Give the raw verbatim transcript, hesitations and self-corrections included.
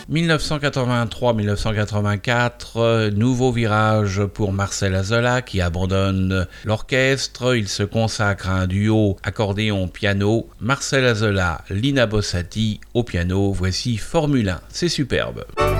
dix-neuf cent quatre-vingt-trois à dix-neuf cent quatre-vingt-quatre, euh, nouveau virage pour Marcel Azola qui abandonne l'orchestre. Il se consacre à un duo accordéon-piano. Marcel Azola, Lina Bossati au piano. Voici Formule un. C'est superbe.